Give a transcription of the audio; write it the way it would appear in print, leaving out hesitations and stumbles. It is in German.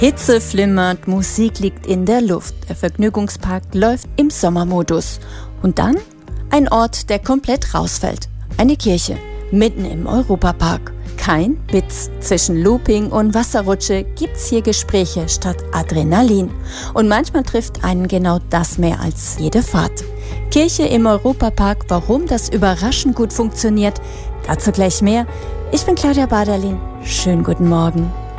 Hitze flimmert, Musik liegt in der Luft, der Vergnügungspark läuft im Sommermodus. Und dann ein Ort, der komplett rausfällt. Eine Kirche, mitten im Europapark. Kein Witz, zwischen Looping und Wasserrutsche gibt's hier Gespräche statt Adrenalin. Und manchmal trifft einen genau das mehr als jede Fahrt. Kirche im Europapark, warum das überraschend gut funktioniert, dazu gleich mehr. Ich bin Claudia Baderlin, schönen guten Morgen.